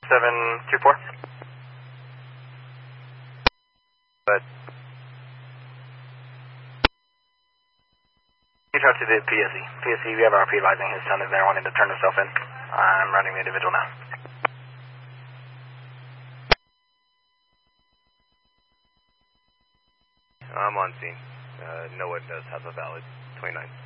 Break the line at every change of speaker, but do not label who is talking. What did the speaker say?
724. But you talk to the PSE. PSE, we have RP advising his son is there wanting to turn himself in. I'm running the individual now.
I'm on scene. No one does have a valid 29.